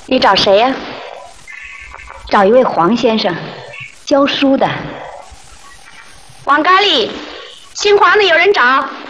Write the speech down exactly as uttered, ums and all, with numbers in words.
你找谁呀？ 找一位黄先生，教书的。 王咖喱，姓黄的有人找。